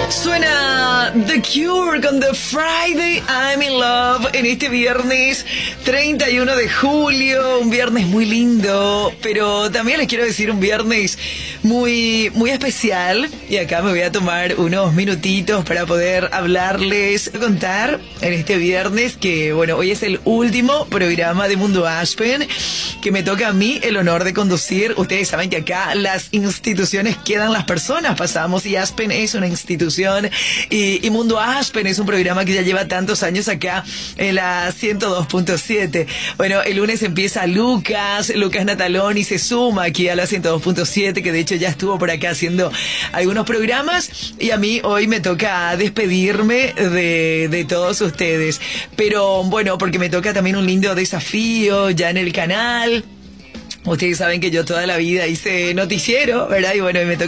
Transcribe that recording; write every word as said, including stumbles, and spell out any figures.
Suena The Cure con The Friday I'm in Love en este viernes treinta y uno de julio, un viernes muy lindo, pero también les quiero decir un viernes muy, muy especial, y acá me voy a tomar unos minutitos para poder hablarles, contar en este viernes que, bueno, hoy es el último programa de Mundo Aspen que me toca a mí el honor de conducir. Ustedes saben que acá las instituciones quedan, las personas pasamos, y Aspen es una institución, y, y Mundo Aspen es un programa que ya lleva tantos años acá en la ciento dos punto siete. Bueno, el lunes empieza Lucas, Lucas Nataloni se suma aquí a la ciento dos punto siete, que de hecho ya estuvo por acá haciendo algunos programas, y a mí hoy me toca despedirme de, de todos ustedes. Pero bueno, porque me toca también un lindo desafío ya en el canal. Ustedes saben que yo toda la vida hice noticiero, ¿verdad? Y bueno, y me toca